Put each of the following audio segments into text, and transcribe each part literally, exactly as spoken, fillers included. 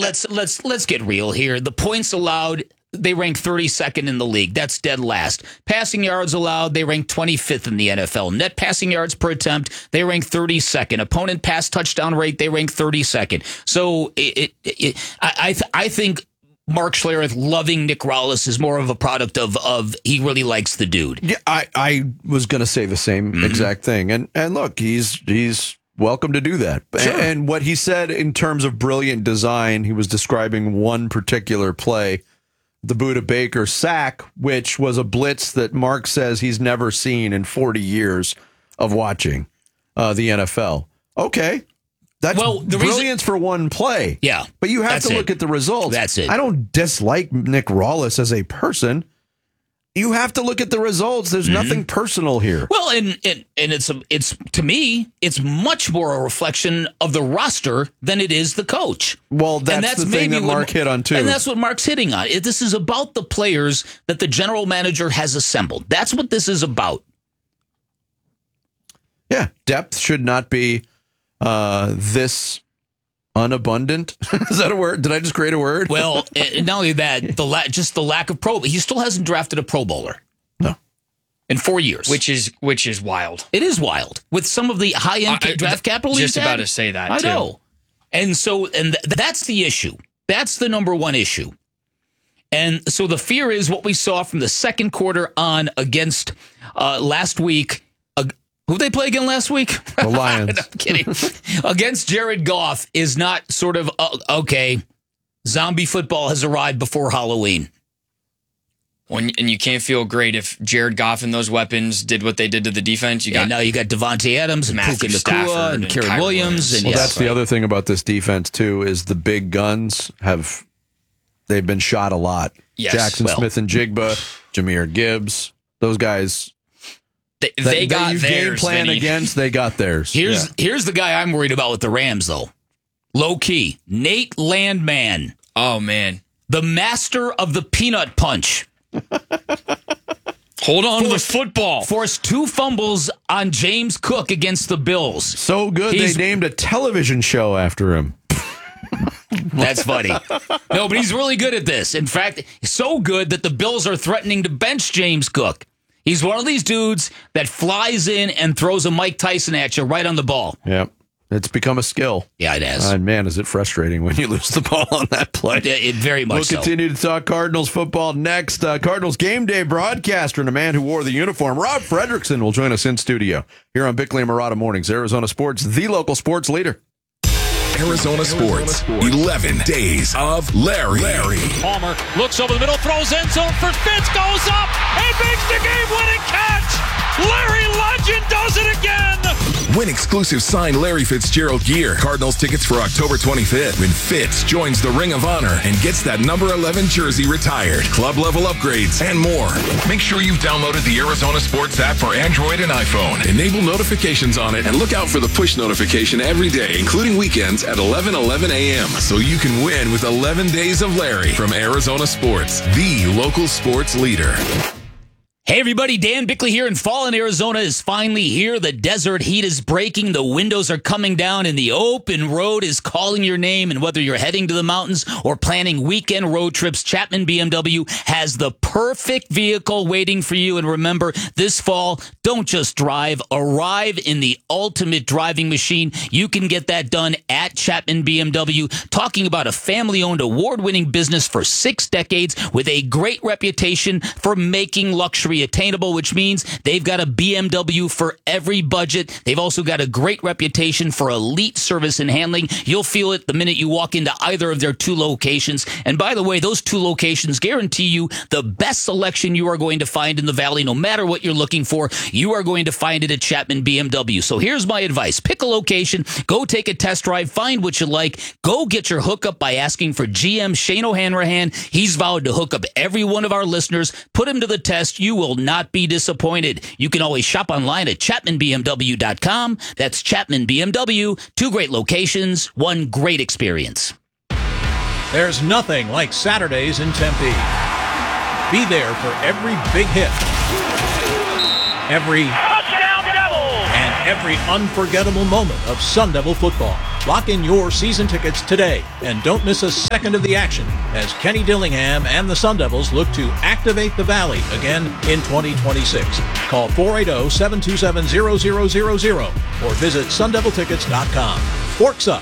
let's let's let's get real here. The points allowed, they rank thirty-second in the league. That's dead last. Passing yards allowed, they rank twenty-fifth in the N F L. Net passing yards per attempt, they rank thirty-second. Opponent pass touchdown rate, they rank thirty-second. So it, it, it, I I, th- I think Mark Schlereth loving Nick Rallis is more of a product of of he really likes the dude. Yeah, I, I was going to say the same mm-hmm. exact thing. And and look, he's he's welcome to do that. Sure. And, and what he said in terms of brilliant design, he was describing one particular play, the Budda Baker sack, which was a blitz that Mark says he's never seen in forty years of watching uh, the N F L. Okay. That's well, the brilliance reason, for one play. Yeah. But you have to look it. at the results. That's it. I don't dislike Nick Rallis as a person. You have to look at the results. There's mm-hmm. nothing personal here. Well, and and, and it's a, it's to me, it's much more a reflection of the roster than it is the coach. Well, that's, that's the thing that Mark what, hit on, too. And that's what Mark's hitting on. It, this is about the players that the general manager has assembled. That's what this is about. Yeah, depth should not be uh, this unabundant. Is that a word? Did I just create a word? Well, not only that, the la- just the lack of pro. He still hasn't drafted a Pro Bowler. No, in four years, which is which is wild. It is wild with some of the high end uh, draft capital. Just he's about had. to say that. I too. know, and so and th- that's the issue. That's the number one issue. And so the fear is what we saw from the second quarter on against uh, last week. Who they play again last week? The Lions. I'm kidding. Against Jared Goff is not sort of, uh, okay, zombie football has arrived before Halloween. When, and you can't feel great if Jared Goff and those weapons did what they did to the defense. You yeah, got now you got Devontae Adams and Matthew Puka Nacua and, and Kerry Williams. And well, yes, that's the right. other thing about this defense, too, is the big guns have, they've been shot a lot. Yes. Jackson well, Smith and Jigba, Jahmyr Gibbs, those guys. They, they that, got that you theirs. Game plan Vinny. against, they got theirs. Here's yeah. here's the guy I'm worried about with the Rams, though. Low key, Nate Landman. Oh man, the master of the peanut punch. Hold on forced, to the football. Forced two fumbles on James Cook against the Bills. So good He's, they named a television show after him. That's funny. No, but he's really good at this. In fact, so good that the Bills are threatening to bench James Cook. He's one of these dudes that flies in and throws a Mike Tyson at you right on the ball. Yep. It's become a skill. Yeah, it has. And man, is it frustrating when you lose the ball on that play. It, it very much We'll so. continue to talk Cardinals football next. Uh, Cardinals game day broadcaster and a man who wore the uniform, Rob Fredrickson, will join us in studio here on Bickley and Marotta Mornings. Arizona Sports, the local sports leader. Arizona Sports, eleven days of Larry. Larry. Palmer looks over the middle, throws end zone for Fitz, goes up, and makes the game-winning catch. Larry Legend does it again. Win exclusive signed Larry Fitzgerald gear. Cardinals tickets for October twenty-fifth when Fitz joins the Ring of Honor and gets that number eleven jersey retired. Club level upgrades and more. Make sure you've downloaded the Arizona Sports app for Android and iPhone. Enable notifications on it and look out for the push notification every day, including weekends at eleven eleven a.m. so you can win with eleven days of Larry from Arizona Sports, the local sports leader. Hey everybody, Dan Bickley here, and fall in Arizona is finally here. The desert heat is breaking, the windows are coming down, and the open road is calling your name. And whether you're heading to the mountains or planning weekend road trips, Chapman B M W has the perfect vehicle waiting for you. And remember, this fall, don't just drive, arrive in the ultimate driving machine. You can get that done at Chapman B M W. Talking about a family-owned, award-winning business for six decades with a great reputation for making luxury attainable, which means they've got a B M W for every budget. They've also got a great reputation for elite service and handling. You'll feel it the minute you walk into either of their two locations. And by the way, those two locations guarantee you the best selection you are going to find in the Valley. No matter what you're looking for, you are going to find it at Chapman B M W. So here's my advice. Pick a location, go take a test drive, find what you like, go get your hookup by asking for G M Shane O'Hanrahan. He's vowed to hook up every one of our listeners. Put him to the test. You will not be disappointed. You can always shop online at chapman b m w dot com. That's Chapman B M W. Two great locations, one great experience. There's nothing like Saturdays in Tempe. Be there for every big hit, every touchdown Devils, and every unforgettable moment of Sun Devil football. Lock in your season tickets today and don't miss a second of the action as Kenny Dillingham and the Sun Devils look to activate the Valley again in twenty twenty-six. Call four eight zero, seven two seven, zero zero zero zero or visit sun devil tickets dot com. Forks up.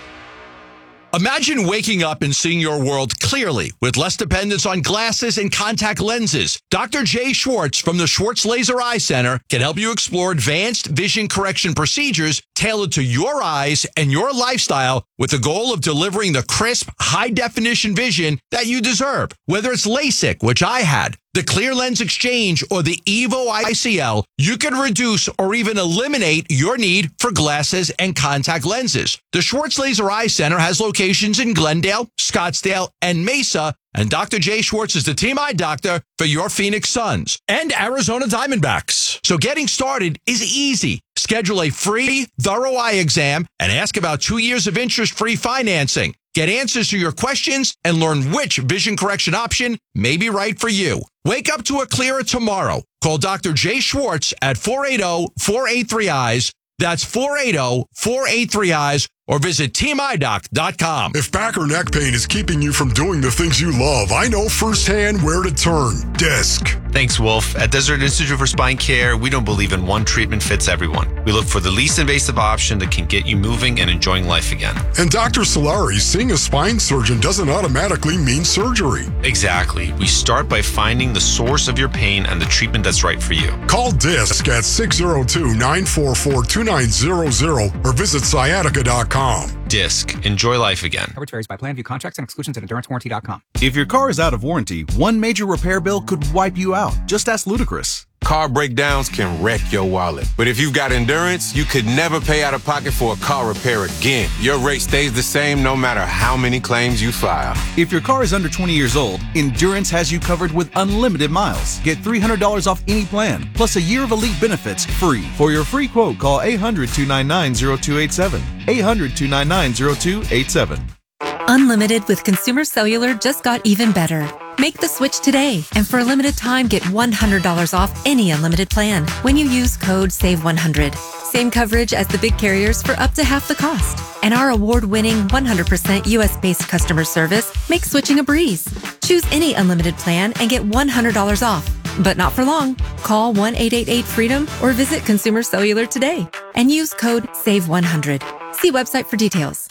Imagine waking up and seeing your world clearly with less dependence on glasses and contact lenses. Doctor Jay Schwartz from the Schwartz Laser Eye Center can help you explore advanced vision correction procedures tailored to your eyes and your lifestyle with the goal of delivering the crisp, high-definition vision that you deserve. Whether it's LASIK, which I had, the Clear Lens Exchange, or the Evo I C L, you can reduce or even eliminate your need for glasses and contact lenses. The Schwartz Laser Eye Center has locations in Glendale, Scottsdale, and Mesa, and Doctor Jay Schwartz is the team eye doctor for your Phoenix Suns and Arizona Diamondbacks. So getting started is easy. Schedule a free, thorough eye exam and ask about two years of interest-free financing. Get answers to your questions and learn which vision correction option may be right for you. Wake up to a clearer tomorrow. Call Doctor Jay Schwartz at four eight zero, four eight three, eyes. That's four eight zero, four eight three, eyes. Or visit team eye doc dot com. If back or neck pain is keeping you from doing the things you love, I know firsthand where to turn. Disc. Thanks, Wolf. At Desert Institute for Spine Care, we don't believe in one treatment fits everyone. We look for the least invasive option that can get you moving and enjoying life again. And Doctor Solari, seeing a spine surgeon doesn't automatically mean surgery. Exactly. We start by finding the source of your pain and the treatment that's right for you. Call DISC at six zero two, nine four four, two nine zero zero or visit sciatica dot com. Disc. Enjoy life again. Coverage varies by plan. View contracts and exclusions at endurance warranty dot com. If your car is out of warranty, one major repair bill could wipe you out. Just ask Ludacris. Car breakdowns can wreck your wallet. But if you've got Endurance, you could never pay out of pocket for a car repair again. Your rate stays the same no matter how many claims you file. If your car is under twenty years old, Endurance has you covered with unlimited miles. Get three hundred dollars off any plan, plus a year of elite benefits free. For your free quote, call eight hundred, two nine nine, zero two eight seven. eight hundred, two nine nine, zero two eight seven. Unlimited with Consumer Cellular just got even better. Make the switch today, and for a limited time, get one hundred dollars off any unlimited plan when you use code save one hundred. Same coverage as the big carriers for up to half the cost. And our award-winning one hundred percent U S-based customer service makes switching a breeze. Choose any unlimited plan and get one hundred dollars off. But not for long. Call one eight eight eight, freedom or visit Consumer Cellular today and use code save one hundred. See website for details.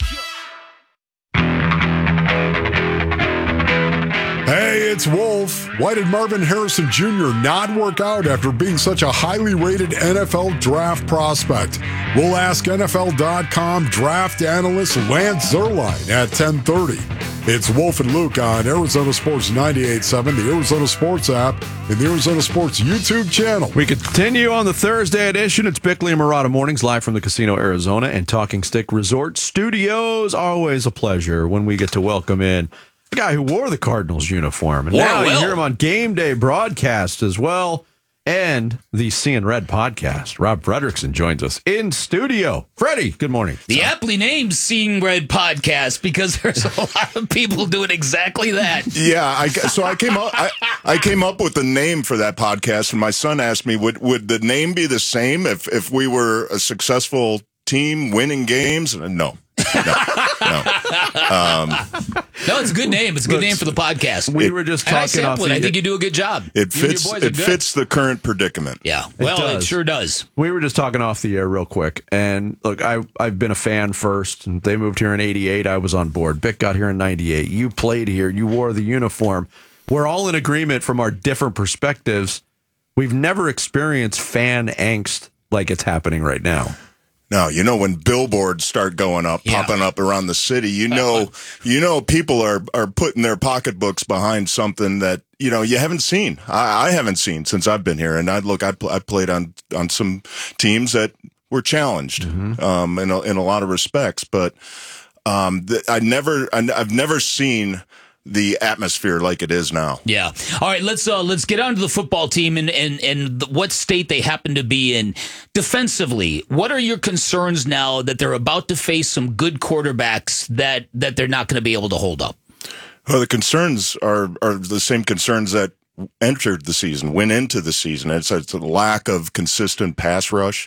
Hey, it's Wolf. Why did Marvin Harrison Junior not work out after being such a highly rated N F L draft prospect? We'll ask N F L dot com draft analyst Lance Zierlein at ten thirty. It's Wolf and Luke on Arizona Sports ninety-eight point seven, the Arizona Sports app, and the Arizona Sports YouTube channel. We continue on the Thursday edition. It's Bickley and Murata Mornings, live from the Casino Arizona and Talking Stick Resort Studios. Always a pleasure when we get to welcome in the guy who wore the Cardinals uniform. And Wore now well. you hear him on game day broadcast as well. And the Seeing Red podcast. Rob Fredrickson joins us in studio. Freddie, good morning. The so. aptly named Seeing Red podcast, because there's a lot of people doing exactly that. Yeah, I, so I came up I, I came up with the name for that podcast, and my son asked me, would would the name be the same if, if we were a successful team winning games? And no. No, no. Um, no, it's a good name. It's a good name for the podcast. We it, were just talking. I sample it. I think you do a good job. It fits. It fits the current predicament. Yeah. Well, it, it sure does. We were just talking off the air real quick, and look, I I've been a fan first, and they moved here in eighty-eight. I was on board. Bick got here in ninety-eight. You played here. You wore the uniform. We're all in agreement from our different perspectives. We've never experienced fan angst like it's happening right now. No, you know, when billboards start going up, yeah. popping up around the city, you know, you know, people are, are putting their pocketbooks behind something that, you know, you haven't seen. I, I haven't seen since I've been here. And I look, I, I played on, on some teams that were challenged, mm-hmm. um, in a, in a lot of respects, but, um, the, I never, I, I've never seen the atmosphere like it is now. Yeah. All right, let's uh, let's get on to the football team and and and the, what state they happen to be in. Defensively, what are your concerns now that they're about to face some good quarterbacks that that they're not going to be able to hold up? Well, the concerns are are the same concerns that entered the season, went into the season. It's, it's a lack of consistent pass rush.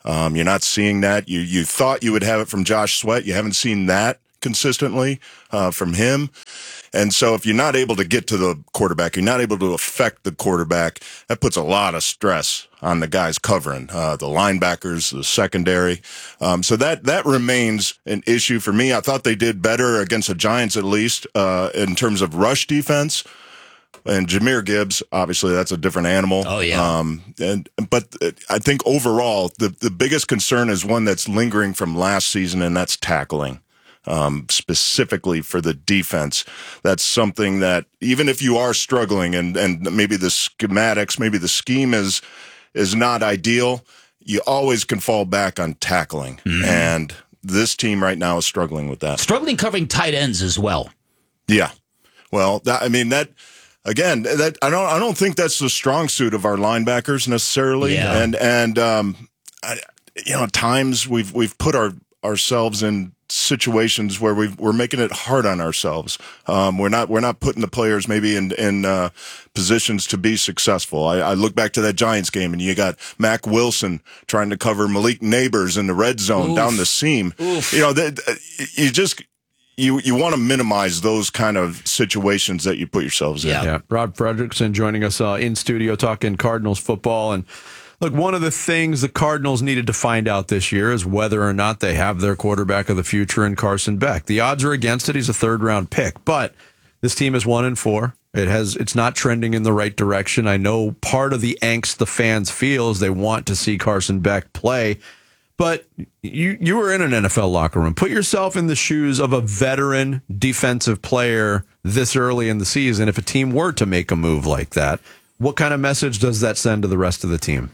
Um, you're not seeing that. You you thought you would have it from Josh Sweat. You haven't seen that consistently uh, from him. And so if you're not able to get to the quarterback, you're not able to affect the quarterback, that puts a lot of stress on the guys covering, uh, the linebackers, the secondary. Um, so that, that remains an issue for me. I thought they did better against the Giants, at least, uh, in terms of rush defense. And Jahmyr Gibbs, obviously, that's a different animal. Oh, yeah. Um, and, but I think overall, the, the biggest concern is one that's lingering from last season, and that's tackling. Um, specifically for the defense. That's something that even if you are struggling and, and maybe the schematics, maybe the scheme is is not ideal, you always can fall back on tackling. Mm-hmm. And this team right now is struggling with that. Struggling covering tight ends as well. Yeah. Well, that, I mean, that, again, that I don't I don't think that's the strong suit of our linebackers necessarily. Yeah. And, and um, I, you know, at times we've, we've put our ourselves in situations where we we're making it hard on ourselves. Um, we're not we're not putting the players maybe in in uh, positions to be successful. I, I look back to that Giants game, and you got Mac Wilson trying to cover Malik Neighbors in the red zone Oof. down the seam. Oof. You know, that you just. You you want to minimize those kind of situations that you put yourselves in. Yeah, yeah. Rob Fredrickson joining us uh, in studio talking Cardinals football. And look, one of the things the Cardinals needed to find out this year is whether or not they have their quarterback of the future in Carson Beck. The odds are against it. He's a third round pick, but this team is one and four. It has it's not trending in the right direction. I know part of the angst the fans feel is they want to see Carson Beck play. But you you were in an N F L locker room. Put yourself in the shoes of a veteran defensive player this early in the season. If a team were to make a move like that, what kind of message does that send to the rest of the team?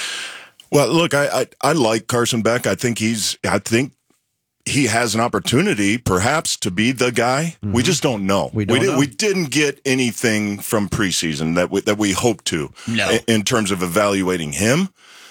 Well, look, I I, I like Carson Beck. I think he's I think he has an opportunity, perhaps, to be the guy. Mm-hmm. We just don't know. We don't we, did, know. we didn't get anything from preseason that we, that we hoped to no. in, in terms of evaluating him.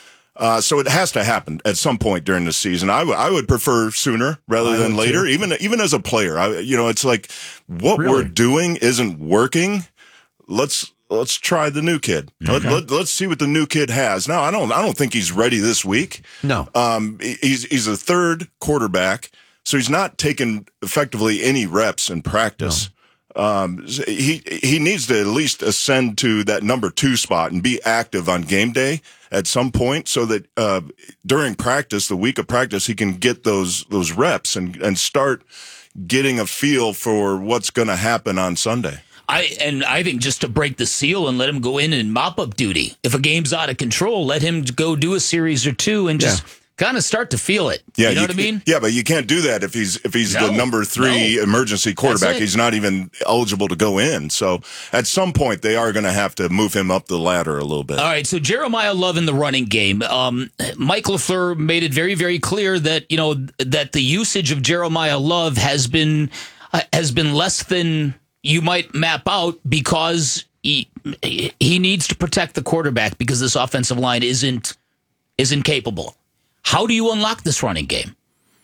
Uh, so it has to happen at some point during the season. I, w- I would prefer sooner rather I than would later. too. Even even as a player, I, you know, it's like what Really? we're doing isn't working. Let's let's try the new kid. Okay. Let, let, let's see what the new kid has. Now, I don't I don't think he's ready this week. No, um, he's he's a third quarterback, so he's not taking effectively any reps in practice. No. Um, he he needs to at least ascend to that number two spot and be active on game day at some point, so that uh, during practice, the week of practice, he can get those those reps and and start getting a feel for what's going to happen on Sunday. I and I think just to break the seal and let him go in and mop up duty. If a game's out of control, let him go do a series or two and just. Yeah. Kind of start to feel it. Yeah, you know you, what I mean? Yeah, but you can't do that if he's if he's no, the number three no. emergency quarterback. He's not even eligible to go in. So at some point, they are going to have to move him up the ladder a little bit. All right, so Jeremiah Love in the running game. Um, Mike LaFleur made it very, very clear that you know that the usage of Jeremiah Love has been uh, has been less than you might map out because he he needs to protect the quarterback because this offensive line isn't isn't capable. How do you unlock this running game?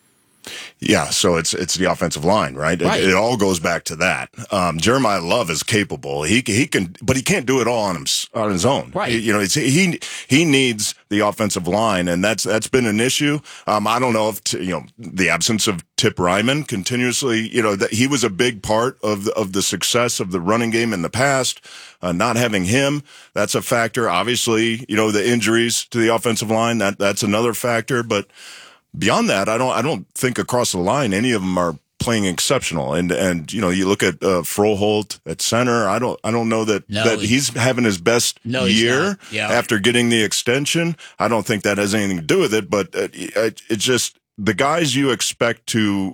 Yeah, so it's it's the offensive line, right? right. It, it all goes back to that. Um, Jeremiah Love is capable. He he can, but he can't do it all on him on his own. Right. You know, it's, he he needs the offensive line, and that's that's been an issue. Um, I don't know if t- you know the absence of Tip Ryman continuously. You know that he was a big part of the, of the success of the running game in the past. Uh, not having him, that's a factor. Obviously, you know the injuries to the offensive line. That that's another factor, but. Beyond that, I don't. I don't think across the line any of them are playing exceptional. And and you know, you look at uh, Froholt at center. I don't. I don't know that no, that he's having his best no, year yeah. after getting the extension. I don't think that has anything to do with it. But uh, it, it's just the guys you expect to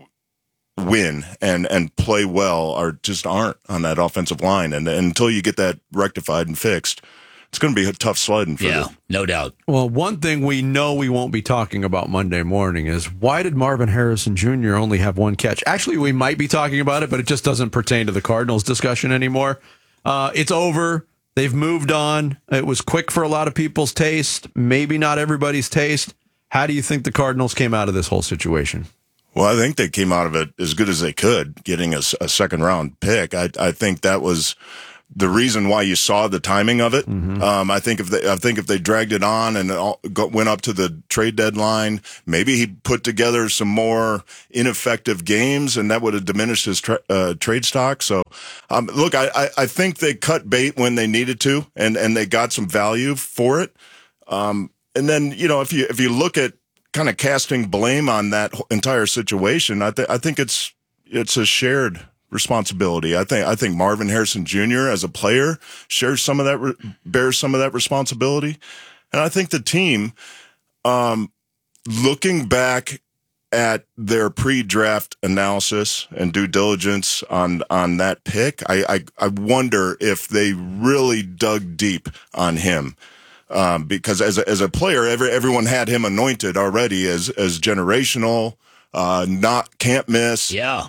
win and and play well are just aren't on that offensive line. And, and until you get that rectified and fixed. It's going to be a tough sledding for yeah, them. No doubt. Well, one thing we know we won't be talking about Monday morning is why did Marvin Harrison Junior only have one catch? Actually, we might be talking about it, but it just doesn't pertain to the Cardinals discussion anymore. Uh, it's over. They've moved on. It was quick for a lot of people's taste, maybe not everybody's taste. How do you think the Cardinals came out of this whole situation? Well, I think they came out of it as good as they could, getting a, a second round pick. I, I think that was the reason why you saw the timing of it. Mm-hmm. Um, I think if they, I think if they dragged it on and it all go, went up to the trade deadline, maybe he put together some more ineffective games, and that would have diminished his tra- uh, trade stock. So, um, look, I, I, I think they cut bait when they needed to, and, and they got some value for it. Um, and then, you know, if you if you look at kind of casting blame on that entire situation, I think I think it's it's a shared responsibility. I think I think Marvin Harrison Junior as a player shares some of that, re- bears some of that responsibility, and I think the team, um, looking back at their pre-draft analysis and due diligence on on that pick, I I, I wonder if they really dug deep on him. Um, because as a, as a player, every, everyone had him anointed already as as generational, uh, not can't miss. Yeah.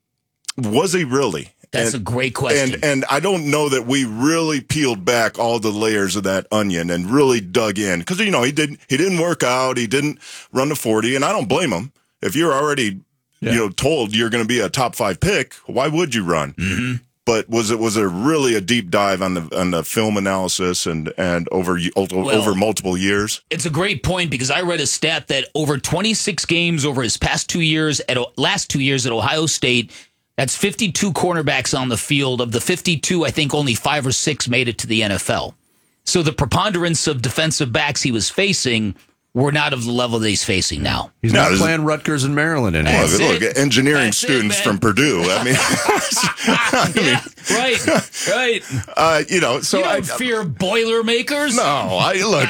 Was he really? That's and, a great question. And and I don't know that we really peeled back all the layers of that onion and really dug in, because you know he didn't he didn't work out, he didn't run the forty, and I don't blame him. If you're already yeah. you know told you're going to be a top five pick, why would you run? Mm-hmm. But was it was it really a deep dive on the on the film analysis and and over over, well, over multiple years? It's a great point, because I read a stat that over twenty-six games over his past two years at last two years at Ohio State, that's fifty-two cornerbacks on the field. Of the fifty-two, I think only five or six made it to the N F L. So the preponderance of defensive backs he was facing were not of the level that he's facing now. He's no, not playing Rutgers and Maryland anymore. Look, look, engineering That's students it, from Purdue. I mean, I mean yeah, right, right. Uh, you know, so you don't I fear Boilermakers. No, I look.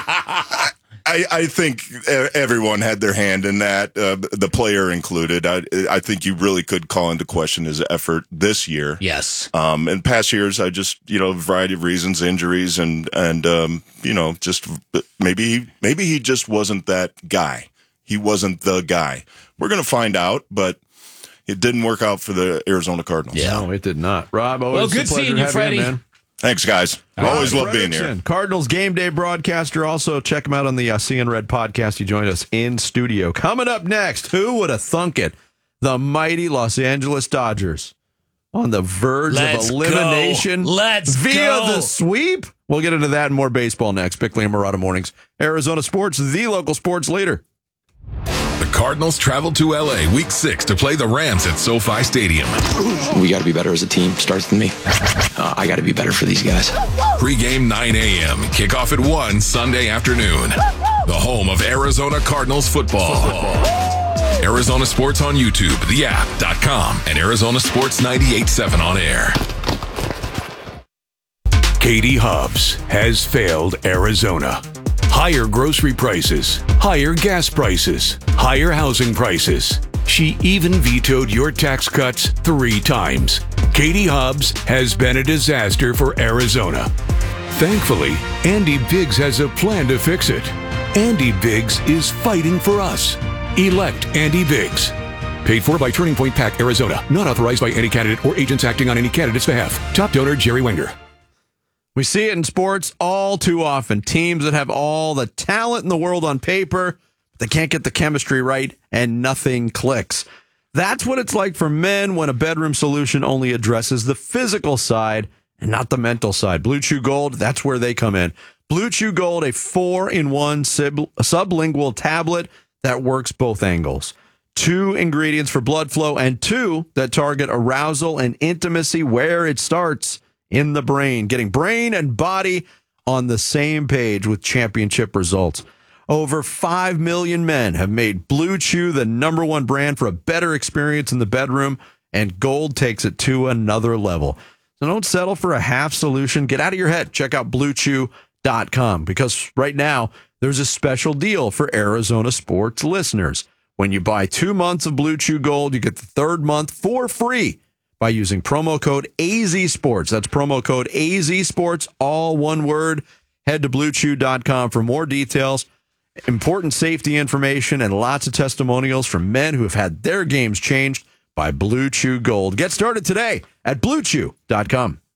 I, I, I think everyone had their hand in that, uh, the player included. I, I think you really could call into question his effort this year. Yes. Um, in past years, I just, you know, a variety of reasons, injuries, and and um, you know, just maybe maybe he just wasn't that guy. He wasn't the guy. We're gonna find out, but it didn't work out for the Arizona Cardinals. Yeah, no, it did not. Rob, always well, good a pleasure seeing you, having Freddie. you, man. Thanks, guys. Always love being here. Cardinals game day broadcaster. Also, check him out on the uh, C N Red podcast. He joined us in studio. Coming up next, who would have thunk it? The mighty Los Angeles Dodgers on the verge Let's of elimination go. Let's via go. the sweep. We'll get into that and more baseball next. Bickley and Murata Mornings. Arizona Sports, the local sports leader. The Cardinals travel to L A week six to play the Rams at SoFi Stadium. We got to be better as a team. Starts with me. Uh, I got to be better for these guys. Pre-game nine a.m. Kickoff at one Sunday afternoon. The home of Arizona Cardinals football. football. Arizona Sports on YouTube, the app dot com, and Arizona Sports ninety-eight point seven on air. Katie Hobbs has failed Arizona. Higher grocery prices, higher gas prices, higher housing prices. She even vetoed your tax cuts three times. Katie Hobbs has been a disaster for Arizona. Thankfully, Andy Biggs has a plan to fix it. Andy Biggs is fighting for us. Elect Andy Biggs. Paid for by Turning Point PAC, Arizona. Not authorized by any candidate or agents acting on any candidate's behalf. Top donor, Jerry Wenger. We see it in sports all too often. Teams that have all the talent in the world on paper, but they can't get the chemistry right and nothing clicks. That's what it's like for men when a bedroom solution only addresses the physical side and not the mental side. Blue Chew Gold, that's where they come in. Blue Chew Gold, a four-in-one sub- sublingual tablet that works both angles. Two ingredients for blood flow and two that target arousal and intimacy where it starts, in the brain, getting brain and body on the same page with championship results. Over five million men have made Blue Chew the number one brand for a better experience in the bedroom, and Gold takes it to another level. So don't settle for a half solution. Get out of your head. Check out blue chew dot com, because right now there's a special deal for Arizona sports listeners. When you buy two months of Blue Chew Gold, you get the third month for free by using promo code A Z Sports. That's promo code A Z Sports, all one word. Head to blue chew dot com for more details, important safety information, and lots of testimonials from men who have had their games changed by Blue Chew Gold. Get started today at blue chew dot com.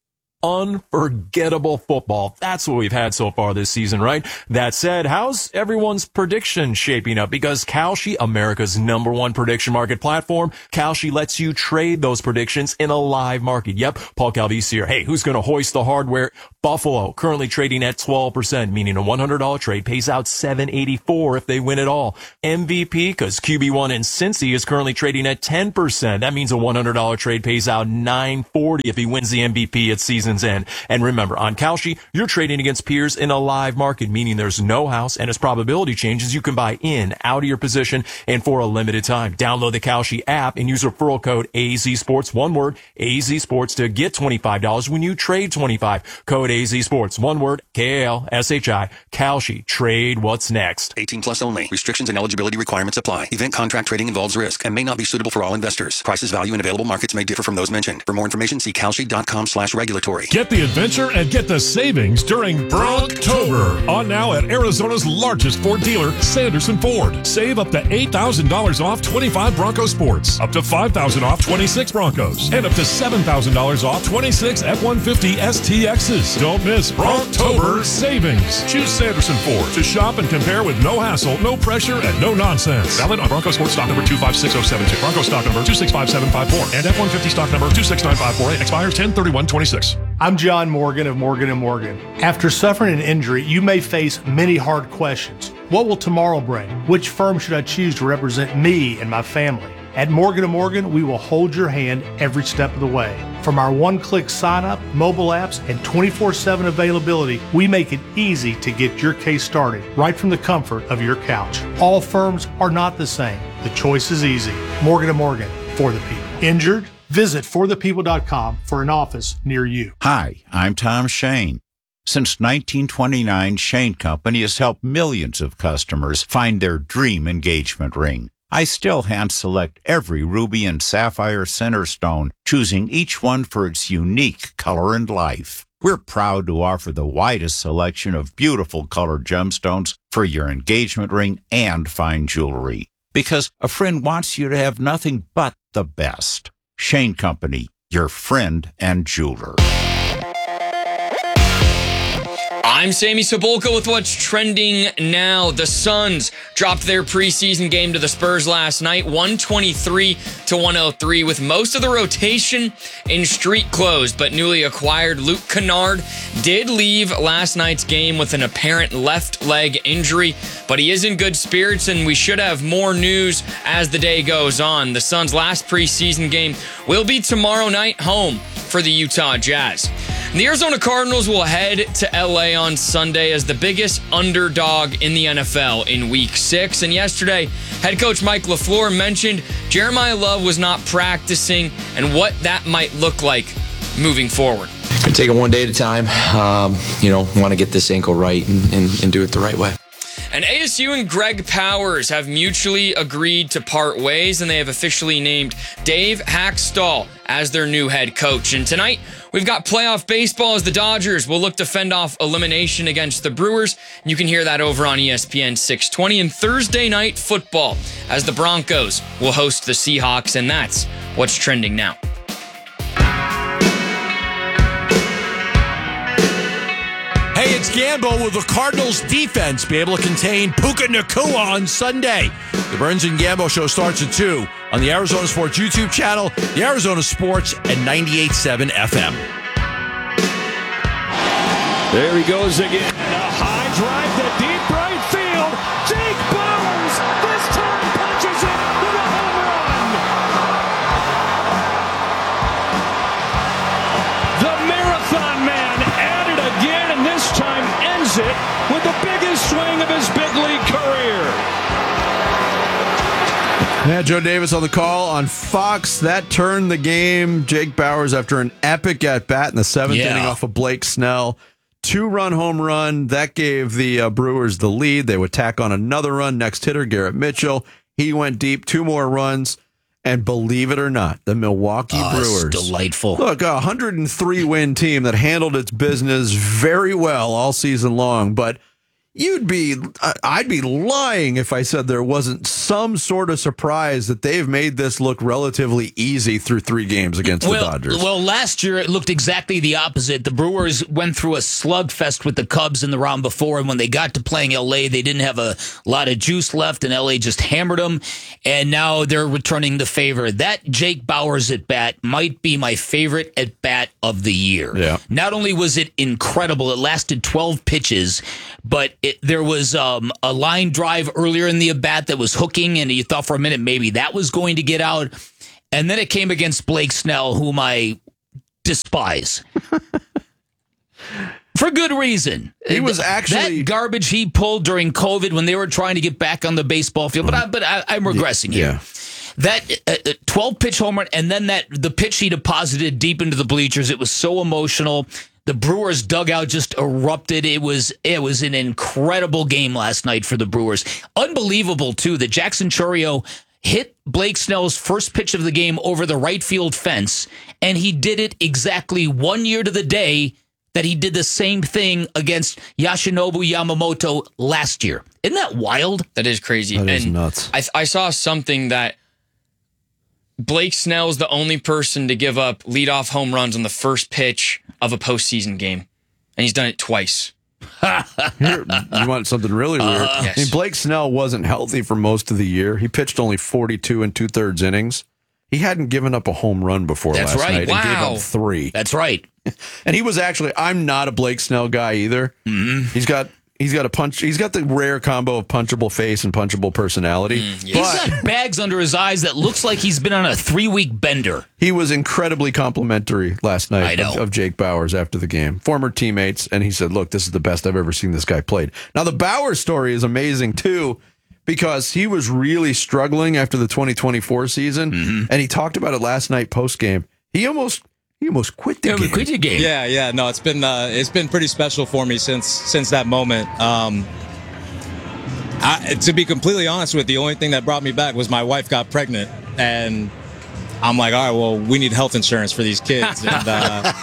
unforgettable football. That's what we've had so far this season, right? That said, how's everyone's prediction shaping up? Because Kalshi, America's number one prediction market platform, Kalshi lets you trade those predictions in a live market. Yep, Paul Calvisi here. Hey, who's going to hoist the hardware? Buffalo, currently trading at twelve percent, meaning a one hundred dollars trade pays out seven eighty-four if they win it all. M V P, because Q B one in Cincy is currently trading at ten percent. That means a one hundred dollars trade pays out nine forty if he wins the M V P at season's end. And remember, on Kalshi, you're trading against peers in a live market, meaning there's no house, and as probability changes, you can buy in, out of your position, and for a limited time. Download the Kalshi app and use referral code A Z Sports, one word, A Z Sports, to get twenty-five dollars when you trade twenty-five dollars. Code A Z Sports, one word, K A L S H I, Kalshi. Trade what's next. eighteen plus only. Restrictions and eligibility requirements apply. Event contract trading involves risk and may not be suitable for all investors. Prices, value, and available markets may differ from those mentioned. For more information, see kalshi.com slash regulatory. Get the adventure and get the savings during Bronktober. On now at Arizona's largest Ford dealer, Sanderson Ford. Save up to eight thousand dollars off twenty-five Bronco Sports, up to five thousand dollars off twenty-six Broncos, and up to seven thousand dollars off twenty-six F one fifty S T Xs. Don't miss Bronktober savings. Choose Sanderson Ford to shop and compare with no hassle, no pressure, and no nonsense. Valid on Bronco Sports stock number two five six zero seven two, Bronco stock number two six five seven five four, and F one fifty stock number two six nine five four eight. Expires ten thirty-one twenty-six. I'm John Morgan of Morgan and Morgan. After suffering an injury, you may face many hard questions. What will tomorrow bring? Which firm should I choose to represent me and my family? At Morgan and Morgan, we will hold your hand every step of the way. From our one-click sign-up, mobile apps, and twenty-four seven availability, we make it easy to get your case started right from the comfort of your couch. All firms are not the same. The choice is easy. Morgan and Morgan, for the people. Injured? Visit for the people dot com for an office near you. Hi, I'm Tom Shane. Since nineteen twenty-nine, Shane Company has helped millions of customers find their dream engagement ring. I still hand-select every ruby and sapphire center stone, choosing each one for its unique color and life. We're proud to offer the widest selection of beautiful colored gemstones for your engagement ring and fine jewelry. Because a friend wants you to have nothing but the best. Shane Company, your friend and jeweler. I'm Sammy Cebulka with what's trending now. The Suns dropped their preseason game to the Spurs last night, one twenty-three to one oh three, with most of the rotation in street clothes. But newly acquired Luke Kennard did leave last night's game with an apparent left leg injury, but he is in good spirits, and we should have more news as the day goes on. The Suns' last preseason game will be tomorrow night home for the Utah Jazz. The Arizona Cardinals will head to L A on Sunday as the biggest underdog in the N F L in Week six. And yesterday, head coach Mike LaFleur mentioned Jeremiah Love was not practicing and what that might look like moving forward. Take it one day at a time. Um, you know, want to get this ankle right and, and, and do it the right way. And A S U and Greg Powers have mutually agreed to part ways, and they have officially named Dave Hackstall as their new head coach. And tonight, we've got playoff baseball as the Dodgers will look to fend off elimination against the Brewers. You can hear that over on E S P N six twenty. And Thursday night football as the Broncos will host the Seahawks, and that's what's trending now. Hey, it's Gamble. Will the Cardinals defense be able to contain Puka Nacua on Sunday? The Burns and Gamble show starts at two on the Arizona Sports YouTube channel, the Arizona Sports, and ninety-eight point seven F M. There he goes again. A high drive to deep right field. Jake Bowers this time punches it with a home run. The Marathon Man at it again, and this time ends it with the biggest swing of his big league career. Yeah, Joe Davis on the call on Fox. That turned the game. Jake Bowers, after an epic at-bat in the seventh Yeah. inning off of Blake Snell. Two-run home run. That gave the uh, Brewers the lead. They would tack on another run. Next hitter, Garrett Mitchell. He went deep. Two more runs. And believe it or not, the Milwaukee Oh, it's Brewers. delightful. Look, a one hundred three win team that handled its business very well all season long. But You'd be, I'd be lying if I said there wasn't some sort of surprise that they've made this look relatively easy through three games against well, the Dodgers. Well, last year it looked exactly the opposite. The Brewers went through a slugfest with the Cubs in the round before, and when they got to playing L A, they didn't have a lot of juice left, and L A just hammered them, and now they're returning the favor. That Jake Bauers at bat might be my favorite at bat of the year. Yeah. Not only was it incredible, it lasted twelve pitches, but it, there was um, a line drive earlier in the at-bat that was hooking, and you thought for a minute maybe that was going to get out. And then it came against Blake Snell, whom I despise. For good reason. He was actually... That garbage he pulled during COVID when they were trying to get back on the baseball field. But, I, but I, I'm regressing here. Yeah. That twelve-pitch uh, home run, and then that the pitch he deposited deep into the bleachers, it was so emotional. The Brewers dugout just erupted. It was it was an incredible game last night for the Brewers. Unbelievable, too, that Jackson Chourio hit Blake Snell's first pitch of the game over the right field fence, and he did it exactly one year to the day that he did the same thing against Yoshinobu Yamamoto last year. Isn't that wild? That is crazy. That is and nuts. I, I saw something that Blake Snell's the only person to give up leadoff home runs on the first pitch of a postseason game, and he's done it twice. Here, you want something really weird? Uh, yes. I mean, Blake Snell wasn't healthy for most of the year. He pitched only forty-two and two-thirds innings. He hadn't given up a home run before That's last right. night Wow. and gave up three. That's right. And he was actually, I'm not a Blake Snell guy either. Mm-hmm. He's got he's got a punch. He's got the rare combo of punchable face and punchable personality. Mm, He's got bags under his eyes that looks like he's been on a three-week bender. He was incredibly complimentary last night I know. of, of Jake Bauers after the game. Former teammates, and he said, look, this is the best I've ever seen this guy played. Now, the Bauers story is amazing, too, because he was really struggling after the twenty twenty-four season, Mm-hmm. and he talked about it last night post-game. He almost he almost quit the Yeah, game. quit the game. Yeah, yeah, no, it's been uh, it's been pretty special for me since since that moment. Um, I, to be completely honest with you, the only thing that brought me back was my wife got pregnant, and I'm like, all right, well, we need health insurance for these kids, and uh,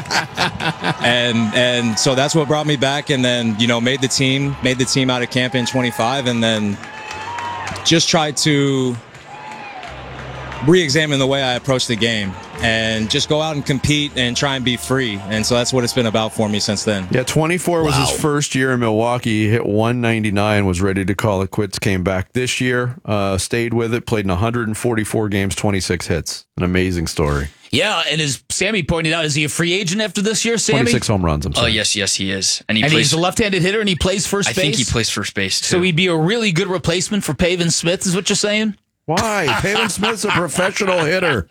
and and so that's what brought me back, and then you know made the team, made the team out of camp in twenty-five, and then just tried to re-examine the way I approach the game and just go out and compete and try and be free. And so that's what it's been about for me since then. Yeah, twenty-four was Wow. his first year in Milwaukee. He hit one ninety-nine, was ready to call it quits, came back this year, uh, stayed with it, played in one hundred forty-four games, twenty-six hits. An amazing story. Yeah, and as Sammy pointed out, is he a free agent after this year, Sammy? twenty-six home runs, I'm Oh, sorry. yes, yes, he is. And he And plays. he's a left-handed hitter, and he plays first I base? think he plays first base, too. So he'd be a really good replacement for Pavin Smith, is what you're saying? Why? Pavin Smith's a professional hitter.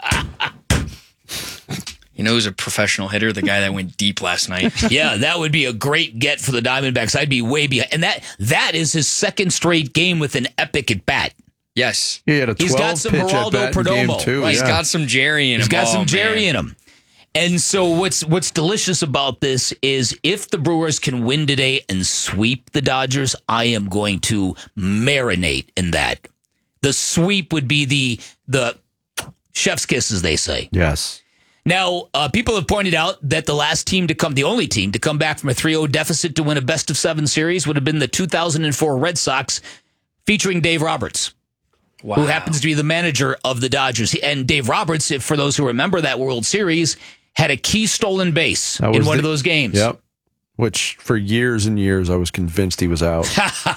You know who's a professional hitter? The guy that went deep last night. Yeah, that would be a great get for the Diamondbacks. I'd be way behind. And that that is his second straight game with an epic at bat. Yes. He had a He's got twelve some pitch at Geraldo bat in game Perdomo. two. Right. He's yeah. got some Jerry in him. He's got Oh, some Jerry man. in him. And so what's what's delicious about this is if the Brewers can win today and sweep the Dodgers, I am going to marinate in that. The sweep would be the the chef's kiss, as they say. Yes. Now, uh, people have pointed out that the last team to come, the only team to come back from a three oh deficit to win a best of seven series would have been the two thousand four Red Sox, featuring Dave Roberts, Wow. who happens to be the manager of the Dodgers. And Dave Roberts, if, for those who remember that World Series, had a key stolen base That in was one the- of those games. Yep. Which for years and years I was convinced he was out.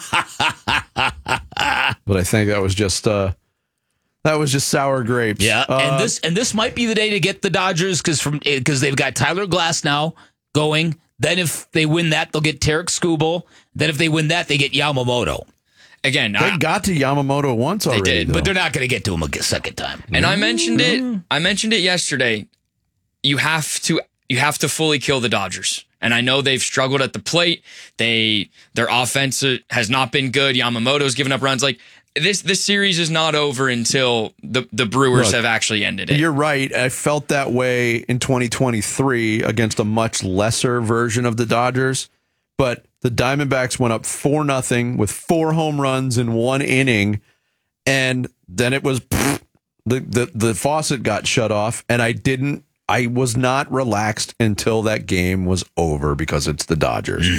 But I think that was just uh, that was just sour grapes. Yeah, Uh, and this and this might be the day to get the Dodgers because from because they've got Tyler Glass now going. Then if they win that, they'll get Tarek Skubal. Then if they win that, they get Yamamoto. Again, they I, got to Yamamoto once already. did, though. But they're not going to get to him a second time. and I mentioned it. I mentioned it yesterday. You have to you have to fully kill the Dodgers. And I know they've struggled at the plate. They their offense has not been good. Yamamoto's given up runs. Like this this series is not over until the the Brewers Look, have actually ended it. You're right. I felt that way in twenty twenty-three against a much lesser version of the Dodgers. But the Diamondbacks went up four nothing with four home runs in one inning. And then it was pfft, the, the, the faucet got shut off. And I didn't, I was not relaxed until that game was over because it's the Dodgers. Mm-hmm.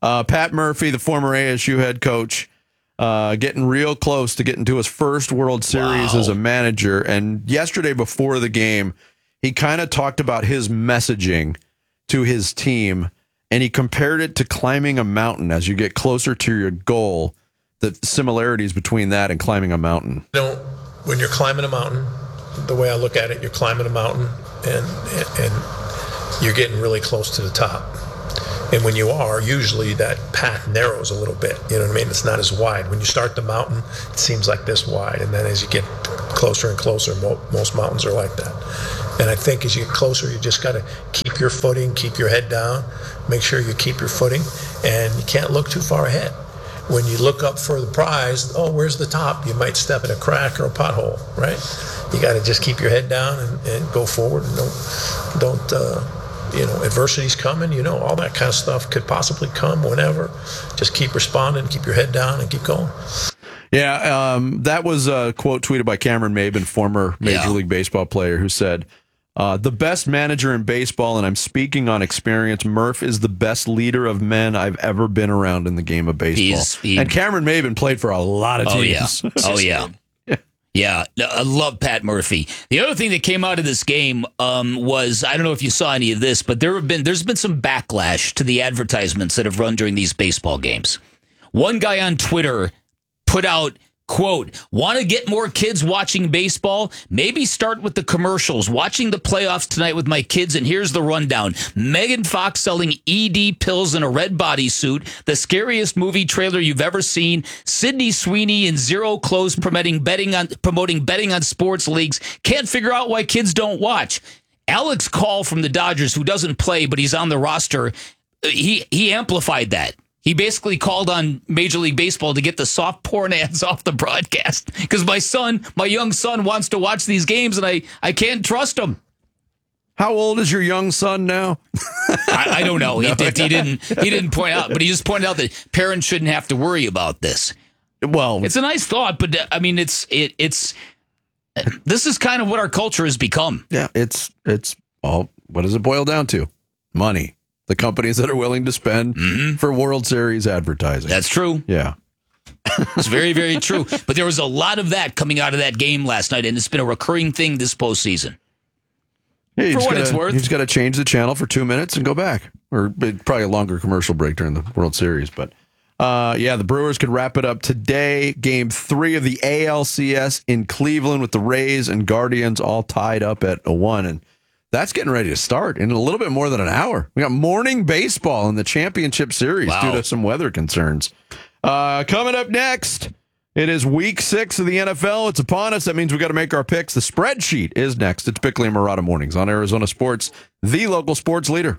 Uh, Pat Murphy, the former A S U head coach, uh, getting real close to getting to his first World Series wow. as a manager. And yesterday before the game, he kind of talked about his messaging to his team, and he compared it to climbing a mountain. As you get closer to your goal, the similarities between that and climbing a mountain. You know, when you're climbing a mountain, the way I look at it, you're climbing a mountain, and and you're getting really close to the top. And when you are, usually that path narrows a little bit. You know what I mean? It's not as wide. When you start the mountain, it seems like this wide. And then as you get closer and closer, mo- most mountains are like that. And I think as you get closer, you just got to keep your footing, keep your head down, make sure you keep your footing, and you can't look too far ahead. When you look up for the prize, oh, where's the top? You might step in a crack or a pothole, right? You got to just keep your head down and, and go forward, and don't, don't uh, you know, adversity's coming, you know, all that kind of stuff could possibly come whenever. Just keep responding, keep your head down, and keep going. Yeah, um, that was a quote tweeted by Cameron Maben, former Major yeah. League Baseball player, who said, uh, the best manager in baseball, and I'm speaking on experience, Murph is the best leader of men I've ever been around in the game of baseball. He's, he, and Cameron Maben played for a lot of Oh, teams. yeah. Oh, yeah. Yeah, I love Pat Murphy. The other thing that came out of this game um, was, I don't know if you saw any of this, but there have been there's been some backlash to the advertisements that have run during these baseball games. One guy on Twitter put out, quote, want to get more kids watching baseball? Maybe start with the commercials. Watching the playoffs tonight with my kids, and here's the rundown. Megan Fox selling E D pills in a red bodysuit. The scariest movie trailer you've ever seen. Sydney Sweeney in zero clothes promoting betting on promoting betting on sports leagues. Can't figure out why kids don't watch. Alex Call from the Dodgers, who doesn't play, but he's on the roster, he he amplified that. He basically called on Major League Baseball to get the soft porn ads off the broadcast because my son, my young son, wants to watch these games, and I, I can't trust him. How old is your young son now? I, I don't know. He, did, he didn't. He didn't point out, but he just pointed out that parents shouldn't have to worry about this. Well, it's a nice thought, but I mean, it's it, it's this is kind of what our culture has become. Yeah, it's it's all. What does it boil down to? Money. The companies that are willing to spend mm-hmm. for World Series advertising. That's true. Yeah. It's very, very true. But there was a lot of that coming out of that game last night, and it's been a recurring thing this postseason. Yeah, for what gotta, it's worth. You just got to change the channel for two minutes and go back. Or probably a longer commercial break during the World Series. But, uh, yeah, the Brewers could wrap it up today. Game three of the A L C S in Cleveland with the Rays and Guardians all tied up at a one. And that's getting ready to start in a little bit more than an hour. We got morning baseball in the championship series wow. due to some weather concerns. Uh, coming up next, it is week six of the N F L. It's upon us. That means we got to make our picks. The spreadsheet is next. It's Bickley and Murata Mornings on Arizona Sports, the local sports leader.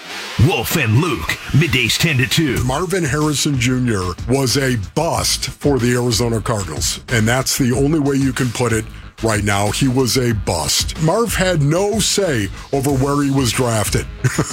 Wolf and Luke, middays ten to two. Marvin Harrison Junior was a bust for the Arizona Cardinals, and that's the only way you can put it. Right now, he was a bust. Marv had no say over where he was drafted.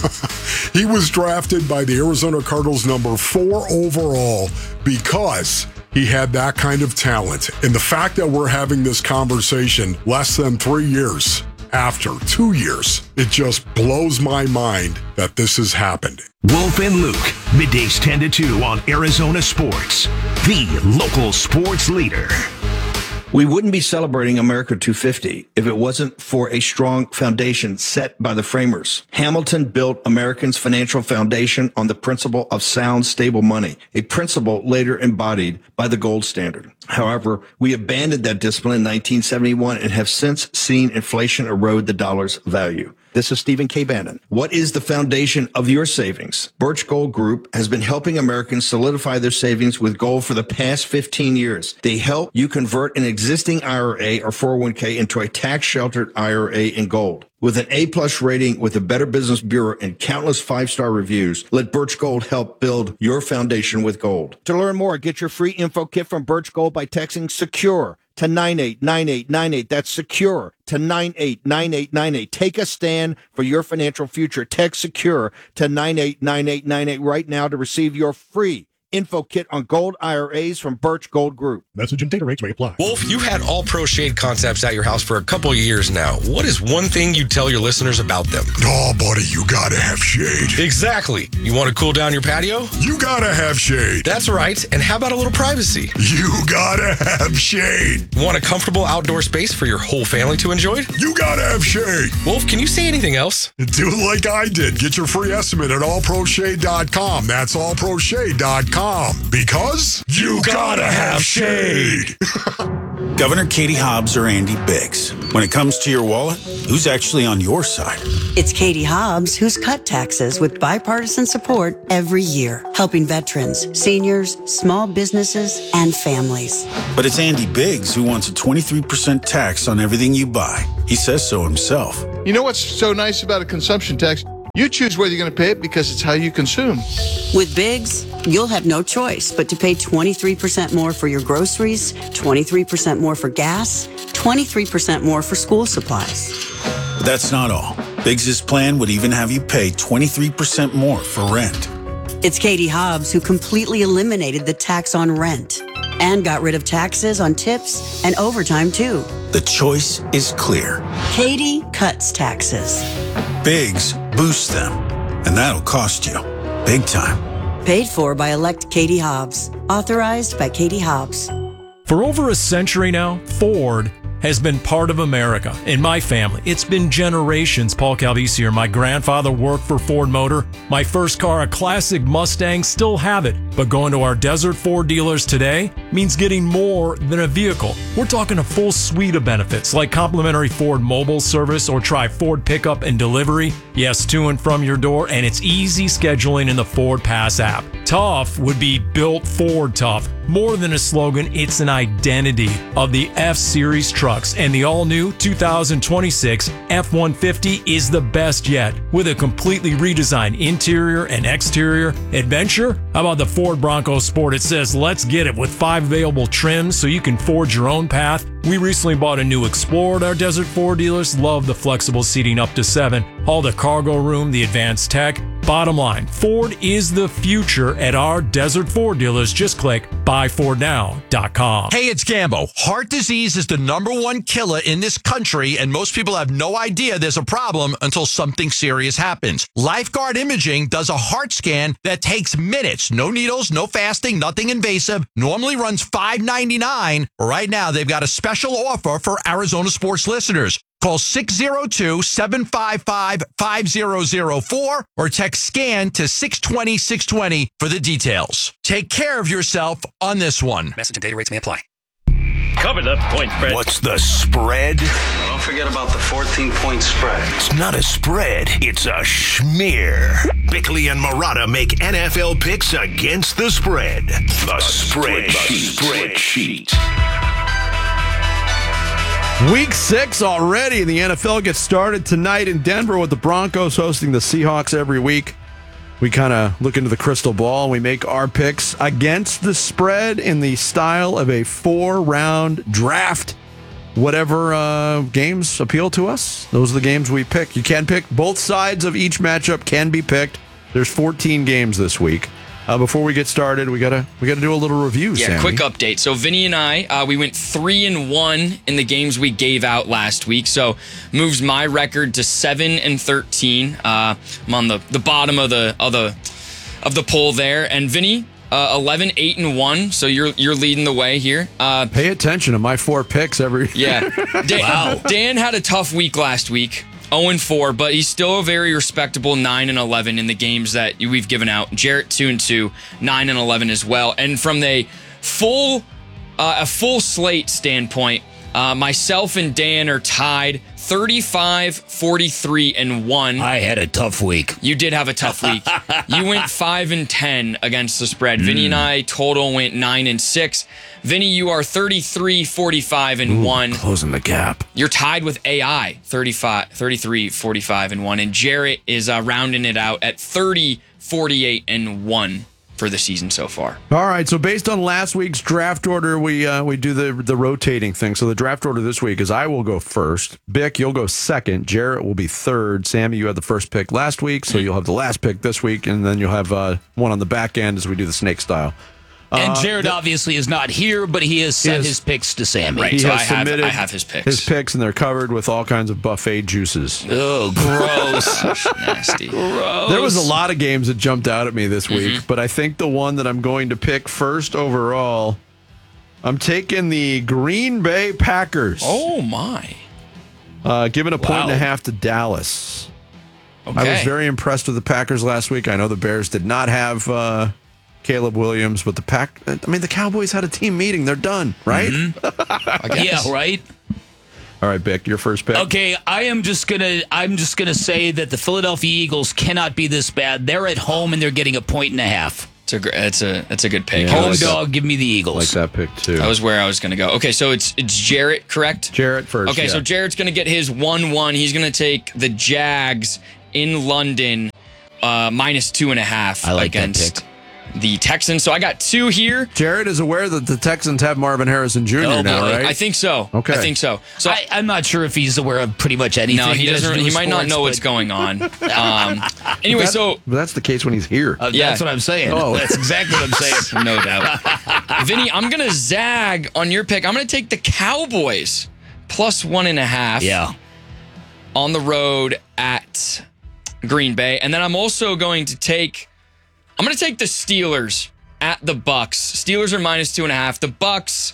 He was drafted by the Arizona Cardinals number four overall because he had that kind of talent. And the fact that we're having this conversation less than three years after, two years, it just blows my mind that this has happened. Wolf and Luke, middays ten to two on Arizona Sports, the local sports leader. We wouldn't be celebrating America two fifty if it wasn't for a strong foundation set by the framers. Hamilton built Americans' financial foundation on the principle of sound, stable money, a principle later embodied by the gold standard. However, we abandoned that discipline in nineteen seventy-one and have since seen inflation erode the dollar's value. This is Stephen K. Bannon. What is the foundation of your savings? Birch Gold Group has been helping Americans solidify their savings with gold for the past fifteen years. They help you convert an existing I R A or four oh one k into a tax-sheltered I R A in gold. With an A-plus rating with the Better Business Bureau and countless five-star reviews, let Birch Gold help build your foundation with gold. To learn more, get your free info kit from Birch Gold by texting SECURE to nine eight nine eight nine eight. That's SECURE to nine eight nine eight nine eight. Take a stand for your financial future. Text SECURE to nine eight nine eight nine eight right now to receive your free info kit on gold I R As from Birch Gold Group. Message and data rates may apply. Wolf, you've had All Pro Shade concepts at your house for a couple of years now. What is one thing you tell your listeners about them? Oh, buddy, you gotta have shade. Exactly. You want to cool down your patio? You gotta have shade. That's right. And how about a little privacy? You gotta have shade. Want a comfortable outdoor space for your whole family to enjoy? You gotta have shade. Wolf, can you say anything else? Do it like I did. Get your free estimate at all pro shade dot com. That's all pro shade dot com. Because you gotta have shade. Governor Katie Hobbs or Andy Biggs? When it comes to your wallet, who's actually on your side? It's Katie Hobbs who's cut taxes with bipartisan support every year, helping veterans, seniors, small businesses, and families. But it's Andy Biggs who wants a twenty-three percent tax on everything you buy. He says so himself. You know what's so nice about a consumption tax? You choose whether you're going to pay it because it's how you consume. With Biggs, you'll have no choice but to pay twenty-three percent more for your groceries, twenty-three percent more for gas, twenty-three percent more for school supplies. But that's not all. Biggs' plan would even have you pay twenty-three percent more for rent. It's Katie Hobbs who completely eliminated the tax on rent and got rid of taxes on tips and overtime, too. The choice is clear. Katie cuts taxes. Biggs boosts them, and that'll cost you big time. Paid for by elect Katie Hobbs. Authorized by Katie Hobbs. For over a century now, Ford has been part of America. In my family, it's been generations. Paul Calvisi here. My grandfather worked for Ford Motor. My first car, a classic Mustang, still have it. But going to our Desert Ford dealers today means getting more than a vehicle. We're talking a full suite of benefits like complimentary Ford mobile service or try Ford pickup and delivery. Yes, to and from your door, and it's easy scheduling in the Ford Pass app. Tough would be built Ford tough. More than a slogan, it's an identity of the F-Series trucks, and the all-new two thousand twenty-six F one fifty is the best yet. With a completely redesigned interior and exterior adventure, how about the Ford Bronco Sport? It says, let's get it, with five available trims so you can forge your own path. We recently bought a new Explorer at our Desert Ford dealers. Love the flexible seating up to seven. All the cargo room, the advanced tech. Bottom line, Ford is the future at our Desert Ford dealers. Just click buy ford now dot com. Hey, it's Gambo. Heart disease is the number one killer in this country, and most people have no idea there's a problem until something serious happens. Lifeguard Imaging does a heart scan that takes minutes. No needles, no fasting, nothing invasive. Normally runs five ninety-nine. Right now, they've got a special offer for Arizona sports listeners. Call six oh two, seven five five, five oh oh four or text SCAN to six twenty, six twenty for the details. Take care of yourself on this one. Message and data rates may apply. Cover the point spread. What's the spread? Don't forget about the fourteen-point spread. It's not a spread, it's a schmear. Bickley and Marotta make N F L picks against the spread. The, the spread, sheet. Spread sheet. Week six already. The N F L gets started tonight in Denver with the Broncos hosting the Seahawks every week. We kind of look into the crystal ball and we make our picks against the spread in the style of a four-round draft. Whatever uh, games appeal to us, those are the games we pick. You can pick. Both sides of each matchup can be picked. There's fourteen games this week. Uh, before we get started, we gotta we gotta do a little review. Yeah, Sammy. quick update. So Vinny and I, uh, we went three and one in the games we gave out last week. So moves my record to seven and thirteen. Uh, I'm on the, the bottom of the of the of the poll there. And Vinny, uh, eleven, eight and one. So you're you're leading the way here. Uh, Pay attention to my four picks every. Yeah. Dan, Wow. Dan had a tough week last week. oh and four, but he's still a very respectable nine and eleven in the games that we've given out. Jarrett two and two, nine and eleven as well. And from the full uh, a full slate standpoint, uh, myself and Dan are tied thirty-five, forty-three and one. I had a tough week. You did have a tough week. You went five and ten against the spread. Mm. Vinny and I total went nine and six. Vinny, you are thirty-three, forty-five and Ooh, one. Closing the gap. You're tied with A I, thirty-five, thirty-three, forty-five and one. And Jarrett is uh, rounding it out at thirty, forty-eight and one. for the season so far. All right, so based on last week's draft order, we uh, we do the the rotating thing. So the draft order this week is I will go first. Bick, you'll go second. Jarrett will be third. Sammy, you had the first pick last week, so you'll have the last pick this week, and then you'll have uh, one on the back end as we do the snake style. And Uh, Jared the- obviously is not here, but he has sent He is- his picks to Sammy. Right, He so has I have, submitted I have his picks. His picks, and they're covered with all kinds of buffet juices. Oh, gross. Nasty. Gross. There was a lot of games that jumped out at me this week, Mhm. but I think the one that I'm going to pick first overall, I'm taking the Green Bay Packers. Oh, my. Uh, giving a point and a Wow. half to Dallas. I was Okay. very impressed with the Packers last week. I know the Bears did not have uh, Caleb Williams, but the Pack. I mean, the Cowboys had a team meeting. They're done, right? Yeah, right? All right, Bick, your first pick. Okay, I am just gonna I'm just gonna say that the Philadelphia Eagles cannot be this bad. They're at home and they're getting a point and a half. It's a, gr- it's a, it's a good pick. Yeah, I Home like dog, that. give me the Eagles. Like that pick, too. That was where I was going to go. Okay, so it's it's Jarrett, correct? Jarrett first. Okay, yeah. so Jarrett's going to get his one one. He's going to take the Jags in London uh, minus two and a half I like that against the Texans. So I got two here. Jared is aware that the Texans have Marvin Harrison Junior Oh, now, boy. right? I think so. Okay. I think so. So I, I'm not sure if he's aware of pretty much anything. no, he that has to doesn't. do He with might not sports, know but- what's going on. Um, anyway, That- so but that's the case when he's here. Uh, Yeah. That's what I'm saying. Oh. That's exactly what I'm saying. no doubt. Vinny, I'm going to zag on your pick. I'm going to take the Cowboys plus one and a half. Yeah. On the road at Green Bay. And then I'm also going to take I'm going to take the Steelers at the Bucks. Steelers are minus two and a half. The Bucks,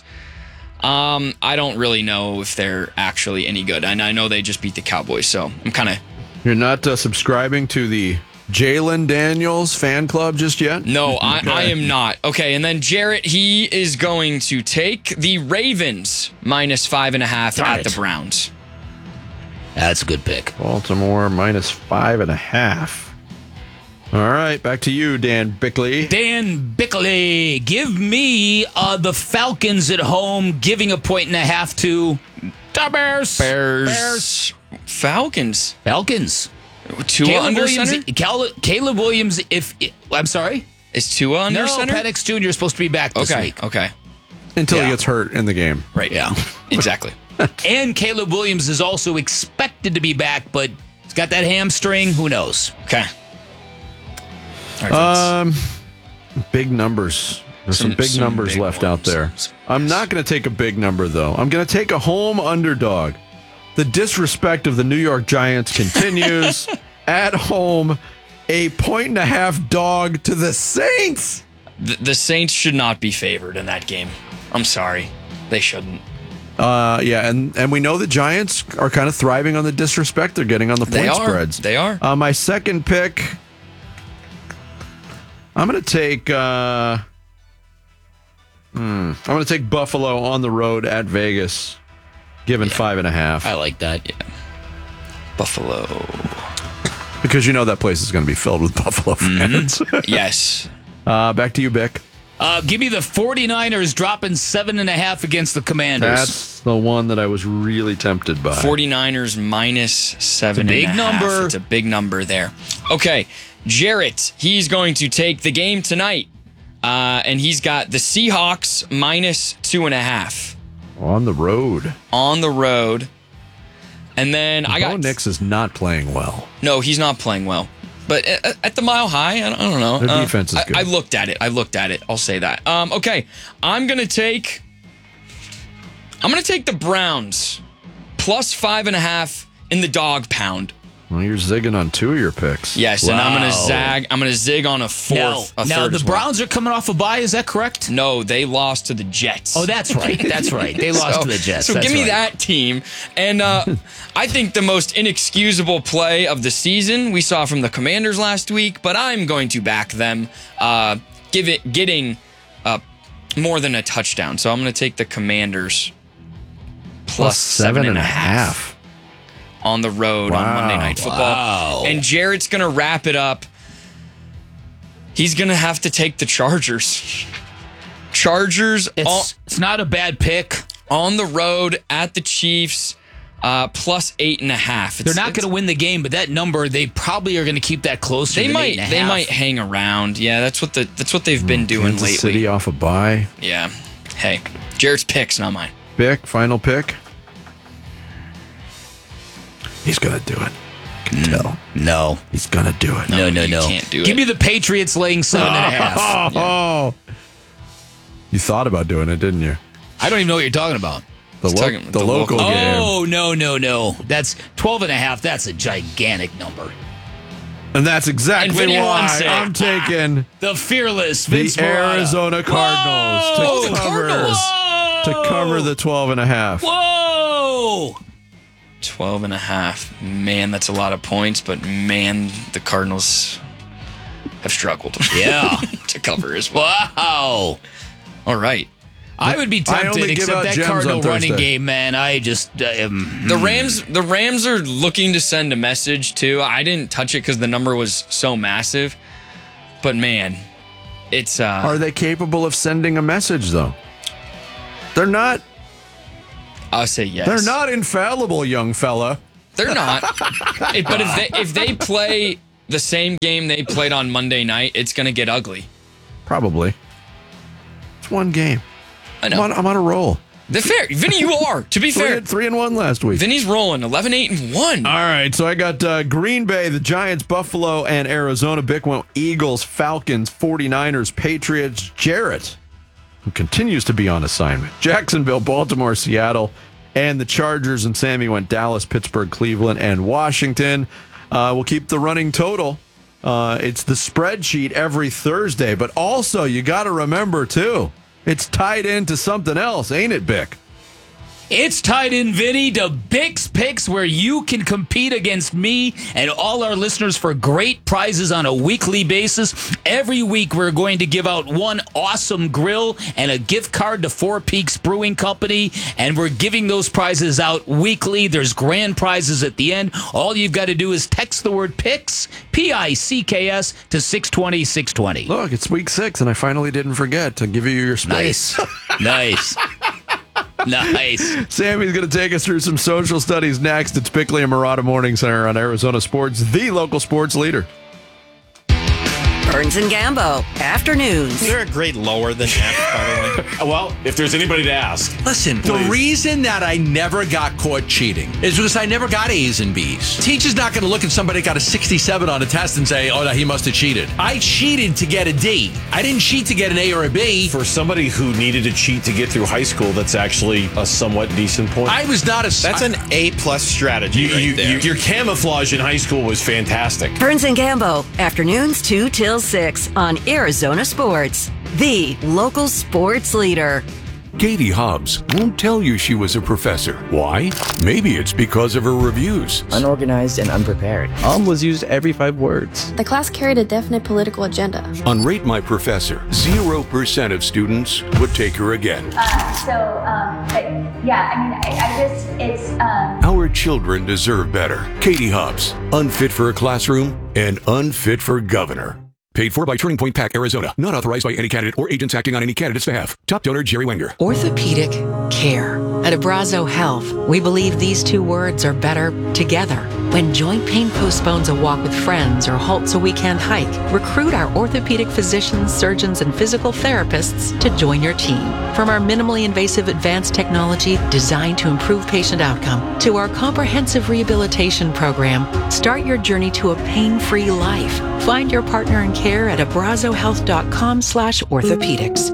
um, I don't really know if they're actually any good. And I know they just beat the Cowboys, so I'm kind of You're not uh, subscribing to the Jalen Daniels fan club just yet? no, I, Okay. I am not. Okay, and then Jarrett, he is going to take the Ravens minus five and a half Darn at it. the Browns. That's a good pick. Baltimore minus five and a half. All right, back to you, Dan Bickley. Dan Bickley, give me uh, the Falcons at home, giving a point and a half to the Bears. Bears. Bears. Falcons. Falcons. Tua Caleb under Williams, center? Cal- Caleb Williams, if I'm sorry? Is Tua under No, center? Penix Junior is supposed to be back this Okay, week. okay. Until Yeah. he gets hurt in the game. Right. Yeah. Exactly. And Caleb Williams is also expected to be back, but he's got that hamstring. Who knows? Okay. All right, Um, big numbers. There's some, Some- big some numbers big left out ones. there. I'm not going to take a big number, though. I'm going to take a home underdog. The disrespect of the New York Giants continues. At home, a point and a half dog to the Saints. the, the Saints should not be favored in that game. I'm sorry. They shouldn't. Uh, yeah, and, and we know the Giants are kind of thriving on the disrespect they're getting on the They point are. spreads. They are. Uh, my second pick, I'm going to take. Uh, hmm, I'm going to take Buffalo on the road at Vegas, given five and a half. I like that. Yeah. Buffalo. Because you know that place is going to be filled with Buffalo fans. Yes. uh, back to you, Bick. Uh, give me the 49ers dropping seven and a half against the Commanders. That's the one that I was really tempted by. 49ers minus seven It's a big and a half. number. It's a big number there. Okay. Jarrett, he's going to take the game tonight. Uh, and he's got the Seahawks minus two and a half On the road. on the road. And then I Bo got Nix is not playing well. No, he's not playing well. But at, at the Mile High, I don't, I don't know. Their Uh, defense is I- good. I, looked at it. I looked at it. I'll say that. Um, okay, I'm gonna take. I'm gonna take the Browns plus five and a half in the dog pound. Well, you're zigging on two of your picks. Yes, and I'm gonna Wow. zag. I'm gonna zig on a fourth. Now, a now third the as well. Browns are coming off a bye. Is that correct? No, they lost to the Jets. Oh, that's right. That's right. They lost So- to the Jets. So That's give me right. that team. And uh, I think the most inexcusable play of the season we saw from the Commanders last week, but I'm going to back them, uh, give it getting uh, more than a touchdown. So I'm going to take the Commanders plus seven and a half on the road on Wow. Monday Night Football. Wow. And Jarrett's going to wrap it up. He's going to have to take the Chargers. Chargers all, It's, it's not a bad pick. on the road at the Chiefs. Uh, plus eight and a half. They're not going to win the game, but that number, they probably are going to keep that closer. They than might. eight and a They half. might hang around. Yeah, that's what the that's what they've been doing Kansas lately. City off a bye. Yeah. Hey, Jared's picks, not mine. Pick, final pick. He's going to do it. I can tell. No. He's going to do it. No, no, you no. can't do Give it. me the Patriots laying seven and a half. Oh, you thought about doing it, didn't you? I don't even know what you're talking about. The, lo- talking- the, the local, local- game. Oh, no, no, no. That's twelve and a half. That's a gigantic number. And that's exactly And Vinny why wants it. I'm taking The fearless Vince the Marotta. Arizona Cardinals Whoa! to The cover Cardinals! to cover the twelve and a half. Whoa! twelve and a half. Man, that's a lot of points, but man, the Cardinals have struggled. Yeah. to cover as well. Wow. All right. I would be I only tempted, give except out that gems Cardinal on running Thursday. game, man. I just uh, am. The Rams, the Rams are looking to send a message too. I didn't touch it because the number was so massive, but man, it's. Uh, Are they capable of sending a message though? They're not. I'll say yes. They're not infallible, young fella. They're not. It- but if they if they play the same game they played on Monday night, it's going to get ugly. Probably. It's one game. I know. I'm on, I'm on a roll. The fair, Vinny, you are. To be Three, fair, three and one last week. Vinny's rolling eleven, eight, and one. All right, so I got uh, Green Bay, the Giants, Buffalo, and Arizona. Bick went Eagles, Falcons, 49ers, Patriots, Jarrett, who continues to be on assignment, Jacksonville, Baltimore, Seattle, and the Chargers. And Sammy went Dallas, Pittsburgh, Cleveland, and Washington. Uh, we'll keep the running total. Uh, it's the spreadsheet every Thursday, but also you got to remember, too, it's tied into something else, ain't it, Bick? It's tied in, Vinny, to Bick's Picks, where you can compete against me and all our listeners for great prizes on a weekly basis. Every week, we're going to give out one awesome grill and a gift card to Four Peaks Brewing Company, and we're giving those prizes out weekly. There's grand prizes at the end. All you've got to do is text the word PICKS, P I C K S, to six twenty, six twenty. Look, it's week six, and I finally didn't forget to give you your space. Nice. Nice. Nice. Sammy's going to take us through some social studies next. It's Bickley and Marotta Morning Center on Arizona Sports, the local sports leader. Burns and Gambo, afternoons. Is there a grade lower than F, by the way? Well, if there's anybody to ask. Listen, Please. the reason that I never got caught cheating is because I never got A's and B's. Teacher's not going to look at somebody who got a sixty-seven on a test and say, oh, no, he must have cheated. I cheated to get a D. I didn't cheat to get an A or a B. For somebody who needed to cheat to get through high school, that's actually a somewhat decent point. I was not a... That's an A-plus strategy you, right you, there. you, your camouflage in high school was fantastic. Burns and Gambo, afternoons two till six on Arizona Sports, the local sports leader. Katie Hobbs won't tell you she was a professor. Why? Maybe it's because of her reviews. Unorganized and unprepared. Um was used every five words. The class carried a definite political agenda. On Rate My Professor, zero percent of students would take her again. Uh, so, um, but yeah, I mean, I, I just, it's, um... Our children deserve better. Katie Hobbs, unfit for a classroom and unfit for governor. Paid for by Turning Point Pack, Arizona. Not authorized by any candidate or agents acting on any candidate's behalf. Top donor, Jerry Wenger. Orthopedic care. At Abrazo Health, we believe these two words are better together. When joint pain postpones a walk with friends or halts a weekend hike, recruit our orthopedic physicians, surgeons, and physical therapists to join your team. From our minimally invasive advanced technology designed to improve patient outcome to our comprehensive rehabilitation program, start your journey to a pain-free life. Find your partner in care at abrazohealth.com slash orthopedics.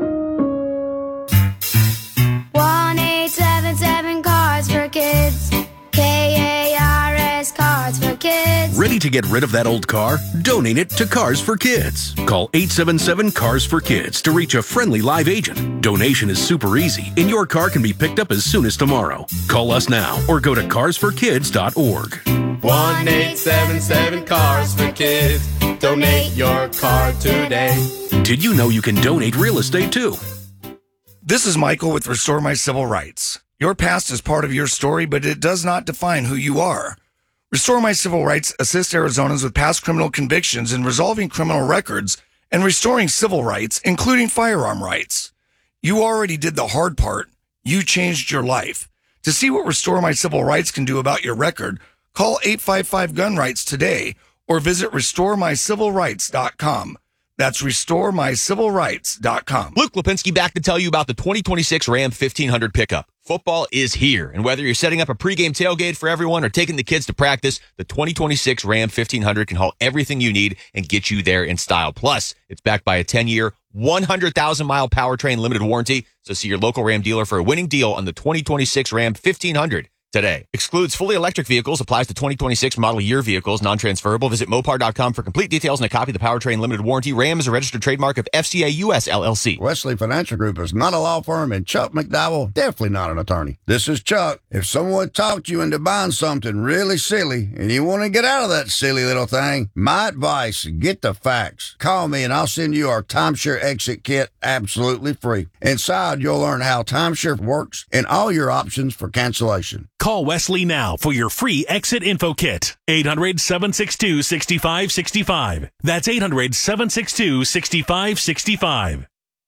one eight seven seven Cars for Kids. K A R S Cars for Kids. Ready to get rid of that old car? Donate it to Cars for Kids. Call eight seven seven Cars for Kids to reach a friendly live agent. Donation is super easy, and your car can be picked up as soon as tomorrow. Call us now or go to cars for kids dot org. one eight seven seven Cars for Kids. Donate your car today. Did you know you can donate real estate too? This is Michael with Restore My Civil Rights. Your past is part of your story, but it does not define who you are. Restore My Civil Rights assists Arizonans with past criminal convictions in resolving criminal records and restoring civil rights, including firearm rights. You already did the hard part. You changed your life. To see what Restore My Civil Rights can do about your record, call eight five five gun rights today or visit restore my civil rights dot com. That's restore my civil rights dot com. Luke Lipinski back to tell you about the twenty twenty-six Ram fifteen hundred pickup. Football is here, and whether you're setting up a pregame tailgate for everyone or taking the kids to practice, the twenty twenty-six Ram fifteen hundred can haul everything you need and get you there in style. Plus, it's backed by a ten-year, one hundred thousand mile powertrain limited warranty, so see your local Ram dealer for a winning deal on the twenty twenty-six Ram fifteen hundred. Today. Excludes fully electric vehicles, applies to twenty twenty-six model year vehicles, non-transferable. Visit mopar dot com for complete details and a copy of the powertrain limited warranty. Ram is a registered trademark of F C A U S L L C. Wesley Financial Group is not a law firm, and Chuck McDowell definitely not an attorney. This is Chuck. If someone talked you into buying something really silly and you want to get out of that silly little thing, my advice, get the facts. Call me and I'll send you our timeshare exit kit absolutely free. Inside, you'll learn how timeshare works and all your options for cancellation. Call Wesley now for your free exit info kit. eight hundred, seven six two, six five six five. That's eight hundred, seven six two, six five six five.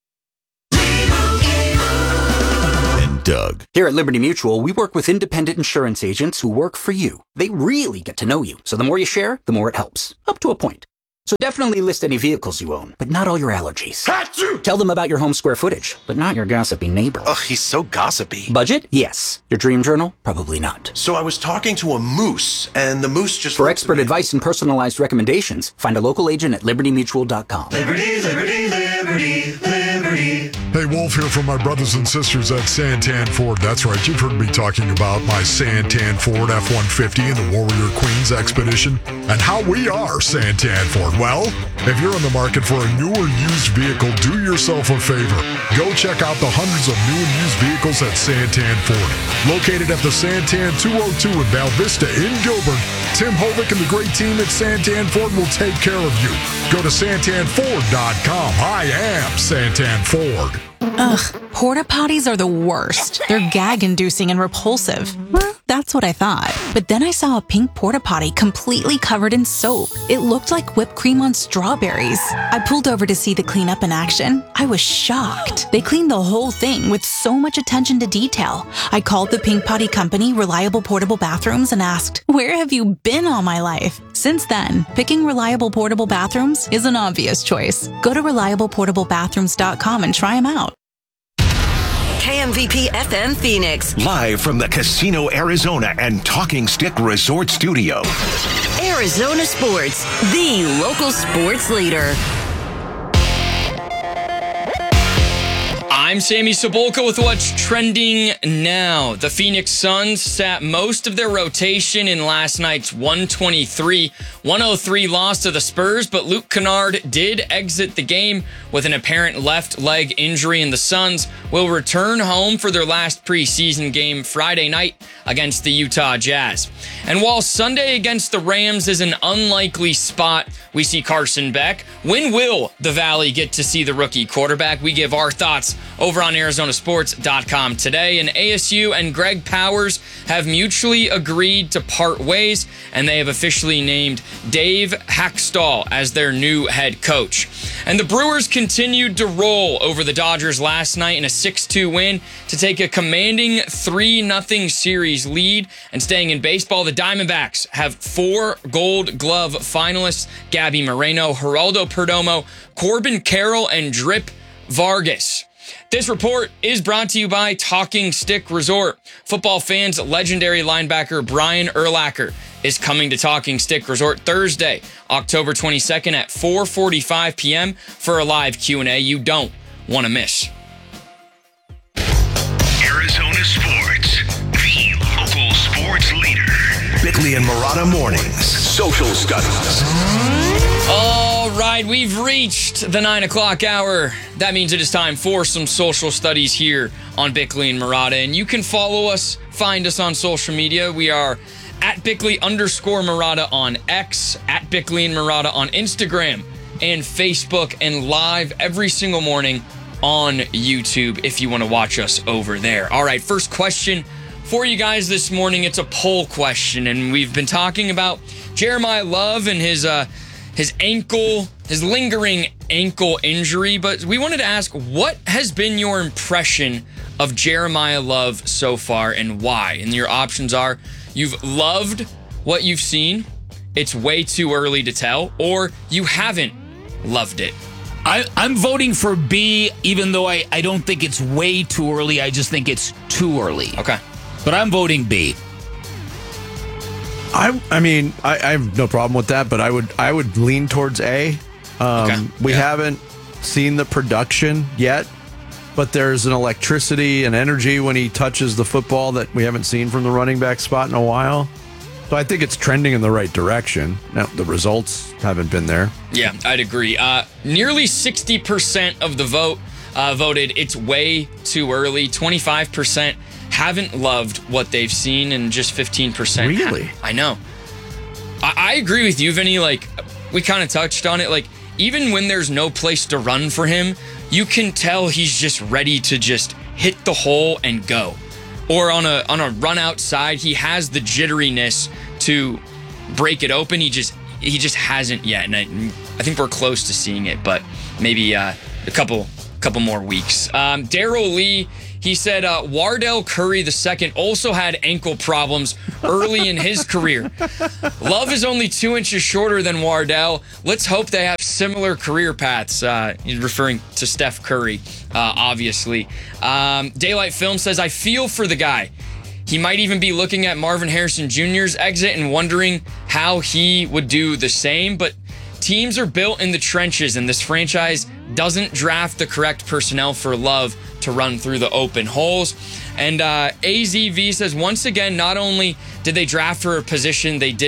And Doug. Here at Liberty Mutual, we work with independent insurance agents who work for you. They really get to know you. So the more you share, the more it helps. Up to a point. So definitely list any vehicles you own, but not all your allergies. Achoo! Tell them about your home square footage, but not your gossipy neighbor. Ugh, he's so gossipy. Budget? Yes. Your dream journal? Probably not. So I was talking to a moose, and the moose just... For expert advice and personalized recommendations, find a local agent at liberty mutual dot com. Liberty, liberty, liberty, liberty. Hey, Wolf here from my brothers and sisters at Santan Ford. That's right, you've heard me talking about my Santan Ford F one fifty and the Warrior Queens Expedition, and how we are Santan Ford. Well, if you're in the market for a new or used vehicle, do yourself a favor. Go check out the hundreds of new and used vehicles at Santan Ford. Located at the Santan two oh two in Val Vista in Gilbert, Tim Hovick and the great team at Santan Ford will take care of you. Go to santan ford dot com. I am Santan Ford. Ugh, porta potties are the worst. They're gag-inducing and repulsive. Well, that's what I thought. But then I saw a pink porta potty completely covered in soap. It looked like whipped cream on strawberries. I pulled over to see the cleanup in action. I was shocked. They cleaned the whole thing with so much attention to detail. I called the Pink Potty Company, Reliable Portable Bathrooms, and asked, "Where have you been all my life?" Since then, picking Reliable Portable Bathrooms is an obvious choice. Go to reliable portable bathrooms dot com and try them out. K M V P F M Phoenix. Live from the Casino Arizona and Talking Stick Resort Studio. Arizona Sports, the local sports leader. I'm Sammy Cebulka with what's trending now. The Phoenix Suns sat most of their rotation in last night's one twenty-three one oh three loss to the Spurs, but Luke Kennard did exit the game with an apparent left leg injury, and the Suns will return home for their last preseason game Friday night against the Utah Jazz. And while Sunday against the Rams is an unlikely spot, we see Carson Beck. When will the Valley get to see the rookie quarterback? We give our thoughts over on arizona sports dot com today. And A S U and Greg Powers have mutually agreed to part ways, and they have officially named Dave Hackstall as their new head coach. And the Brewers continued to roll over the Dodgers last night in a six two win to take a commanding three nothing series lead. And staying in baseball, the Diamondbacks have four Gold Glove finalists: Gabby Moreno, Geraldo Perdomo, Corbin Carroll, and Drip Vargas. This report is brought to you by Talking Stick Resort. Football fans, legendary linebacker Brian Urlacher is coming to Talking Stick Resort Thursday, October twenty-second at four forty-five p.m. for a live Q and A you don't want to miss. Arizona Sports, the local sports leader. Bickley and Marotta Mornings. Social Studies. All right, we've reached the nine o'clock hour. That means it is time for some social studies here on Bickley and Marotta. And you can follow us, find us on social media. We are at Bickley underscore Marotta on X, at Bickley and Marotta on Instagram and Facebook, and live every single morning on YouTube if you want to watch us over there. All right, first question for you guys this morning. It's a poll question, and we've been talking about Jeremiah Love and his uh, his ankle, his lingering ankle injury, but we wanted to ask, what has been your impression of Jeremiah Love so far and why? And your options are you've loved what you've seen, it's way too early to tell, or you haven't loved it. I, I'm voting for B, even though I, I don't think it's way too early. I just think it's too early. Okay. But I'm voting B. I I mean, I, I have no problem with that, but I would I would lean towards A. Um, Okay. We Yeah. haven't seen the production yet, but there's an electricity and energy when he touches the football that we haven't seen from the running back spot in a while. So I think it's trending in the right direction. Now, the results haven't been there. Yeah, I'd agree. Uh, nearly sixty percent of the vote uh, voted it's way too early. twenty-five percent haven't loved what they've seen, and just fifteen percent. Really? Ha- I know. I, I agree with you, Vinny. Like, we kind of touched on it. Like, even when there's no place to run for him, you can tell he's just ready to just hit the hole and go. Or on a on a run outside, he has the jitteriness to break it open. He just he just hasn't yet, and I, I think we're close to seeing it, but maybe uh, a couple couple more weeks. Um, Daryl Lee, he said uh, Wardell Curry the second also had ankle problems early in his career. Love is only two inches shorter than Wardell. Let's hope they have similar career paths. Uh, he's referring to Steph Curry, uh, obviously. Um, Daylight Film says, I feel for the guy. He might even be looking at Marvin Harrison Junior's exit and wondering how he would do the same, but teams are built in the trenches, and this franchise doesn't draft the correct personnel for Love to run through the open holes. And uh, A Z V says, once again, not only did they draft for a position they did